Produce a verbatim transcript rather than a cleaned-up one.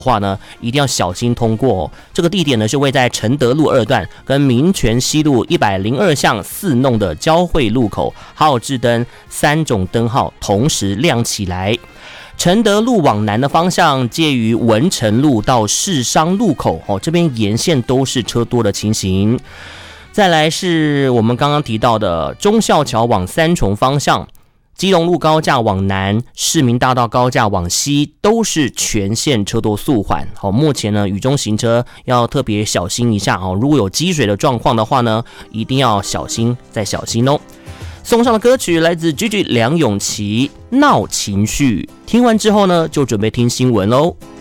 话呢，一定要小心通过哦。这个地点呢是位在承德路二段跟民权西路一百零二巷四弄的交汇路口，号志灯三种灯号同时亮起来。承德路往南的方向，介于文成路到市商路口哦，这边沿线都是车多的情形。再来是我们刚刚提到的忠孝桥往三重方向。基隆路高架往南，市民大道高架往西，都是全线车多速缓。好，目前呢，雨中行车要特别小心一下哦。如果有积水的状况的话呢，一定要小心再小心哦。送上的歌曲来自 G G 梁咏琪，《闹情绪》。听完之后呢，就准备听新闻喽。